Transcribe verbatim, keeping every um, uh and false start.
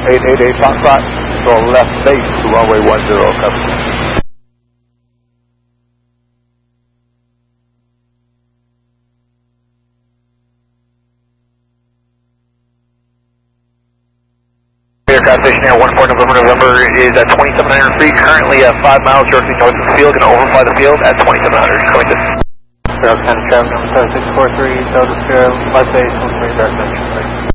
eight eight eight Foxtrot, so left base to runway one zero, copy. Aircraft Station Air one four November November is at twenty-seven hundred feet, currently at five miles directly north of the field, going to overfly the field at twenty-seven hundred, coming to Sierra County Traffic number seven six four three, Delta Sierra, left base, one three, direct entry.